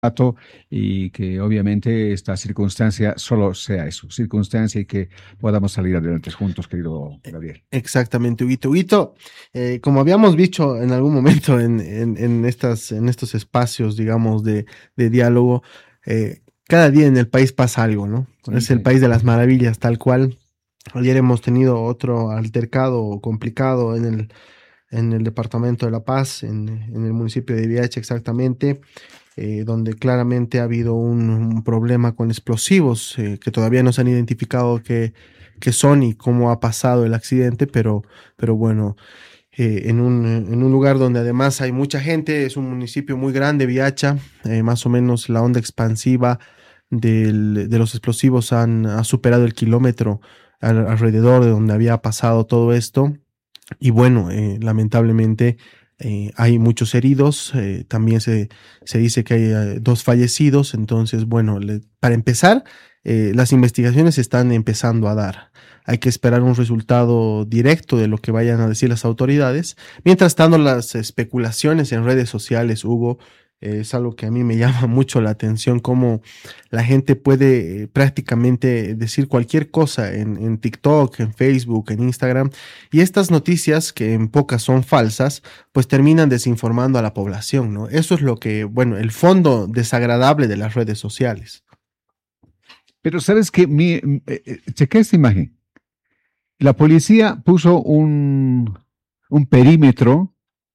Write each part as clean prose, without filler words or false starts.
dato y que obviamente esta circunstancia solo sea eso, circunstancia y que podamos salir adelante juntos, querido Gabriel. Exactamente, Huguito. Huguito, como habíamos dicho en algún momento en estos espacios, digamos, de diálogo, cada día en el país pasa algo, ¿no? Sí, Es el sí. país de las maravillas, tal cual. Ayer hemos tenido otro altercado complicado en el departamento de La Paz, en el municipio de Viacha exactamente, donde claramente ha habido un problema con explosivos que todavía no se han identificado qué son y cómo ha pasado el accidente, pero bueno, en un lugar donde además hay mucha gente, es un municipio muy grande, Viacha, más o menos la onda expansiva de los explosivos ha superado el kilómetro alrededor de donde había pasado todo esto. Y bueno, lamentablemente hay muchos heridos, también se dice que hay dos fallecidos, entonces bueno, para empezar, las investigaciones se están empezando a dar. Hay que esperar un resultado directo de lo que vayan a decir las autoridades. Mientras tanto, las especulaciones en redes sociales, Hugo, es algo que a mí me llama mucho la atención, cómo la gente puede prácticamente decir cualquier cosa en TikTok, en Facebook, en Instagram, y estas noticias, que en pocas son falsas, pues terminan desinformando a la población, ¿no? Eso es lo que, bueno, el fondo desagradable de las redes sociales. Pero sabes que chequé esta imagen. La policía puso un perímetro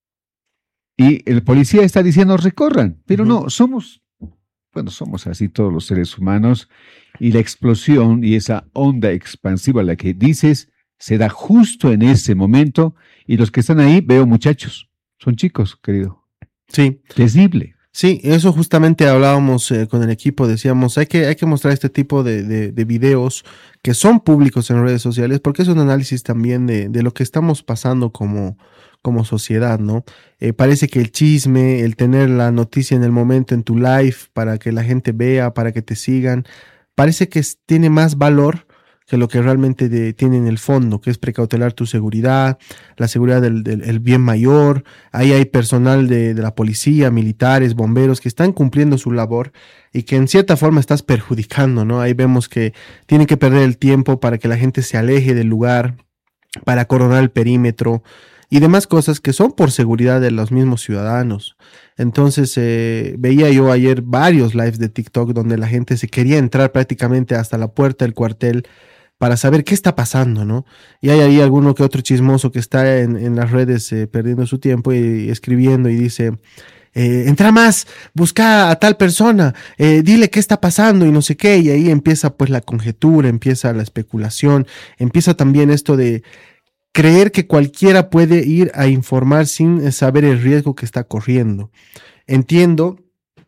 y el policía está diciendo recorran, pero Ujú. no, somos así todos los seres humanos y la explosión y esa onda expansiva, la que dices, se da justo en ese momento y los que están ahí, veo muchachos, son chicos, querido, Sí, terrible. sí, eso justamente hablábamos con el equipo, decíamos, hay que mostrar este tipo de videos que son públicos en redes sociales, porque es un análisis también de lo que estamos pasando como sociedad, ¿no? Parece que el chisme, el tener la noticia en el momento en tu live para que la gente vea, para que te sigan, parece que tiene más valor que lo que realmente tiene en el fondo, que es precautelar tu seguridad, la seguridad el bien mayor. Ahí hay personal de la policía, militares, bomberos que están cumpliendo su labor y que en cierta forma estás perjudicando, ¿no? Ahí vemos que tienen que perder el tiempo para que la gente se aleje del lugar, para coronar el perímetro y demás cosas que son por seguridad de los mismos ciudadanos. Entonces, veía yo ayer varios lives de TikTok donde la gente se quería entrar prácticamente hasta la puerta del cuartel para saber qué está pasando, ¿no? Y hay ahí alguno que otro chismoso que está en las redes perdiendo su tiempo y escribiendo y dice, entra más, busca a tal persona, dile qué está pasando y no sé qué, y ahí empieza pues la conjetura, empieza la especulación, empieza también esto de creer que cualquiera puede ir a informar sin saber el riesgo que está corriendo. Entiendo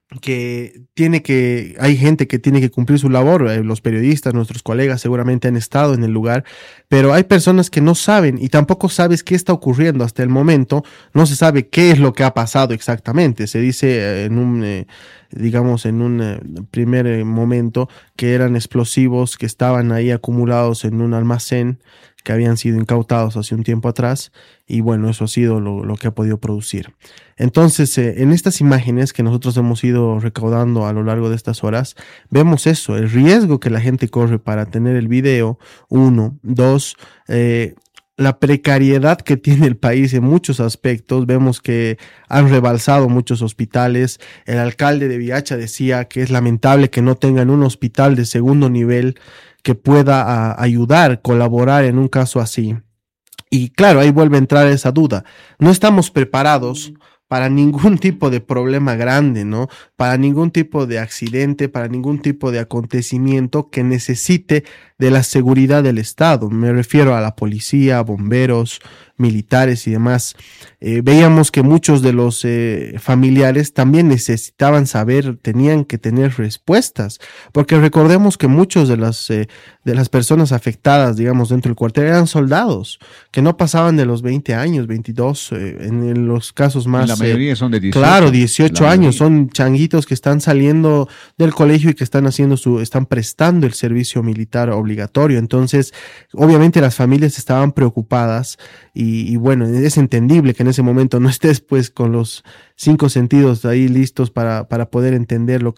hay gente que tiene que cumplir su labor, los periodistas, nuestros colegas seguramente han estado en el lugar, pero hay personas que no saben y tampoco sabes qué está ocurriendo hasta el momento, no se sabe qué es lo que ha pasado exactamente, se dice digamos, en un primer momento que eran explosivos que estaban ahí acumulados en un almacén que habían sido incautados hace un tiempo atrás y bueno, eso ha sido lo que ha podido producir. Entonces, en estas imágenes que nosotros hemos ido recaudando a lo largo de estas horas, vemos eso, el riesgo que la gente corre para tener el video, uno, dos, la precariedad que tiene el país en muchos aspectos. Vemos que han rebalsado muchos hospitales. El alcalde de Viacha decía que es lamentable que no tengan un hospital de segundo nivel que pueda ayudar, colaborar en un caso así. Y claro, ahí vuelve a entrar esa duda. No estamos preparados para ningún tipo de problema grande, ¿no? Para ningún tipo de accidente, para ningún tipo de acontecimiento que necesite de la seguridad del Estado. Me refiero a la policía, bomberos, militares y demás. Veíamos que muchos de los familiares también necesitaban saber, tenían que tener respuestas, porque recordemos que muchos de las personas afectadas, digamos, dentro del cuartel eran soldados, que no pasaban de los 20 años, 22, en los casos La más, mayoría son de 18. claro, La 18 años, mayoría. son changuitos que están saliendo del colegio y que están prestando el servicio militar obligatorio. Entonces, obviamente las familias estaban preocupadas y bueno, es entendible que en ese momento no estés pues con los cinco sentidos ahí listos para poder entender lo